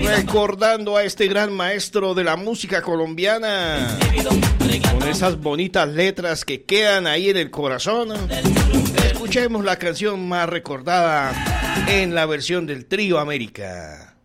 Recordando a este gran maestro de la música colombiana, con esas bonitas letras que quedan ahí en el corazón. Escuchemos la canción más recordada en la versión del Trío América.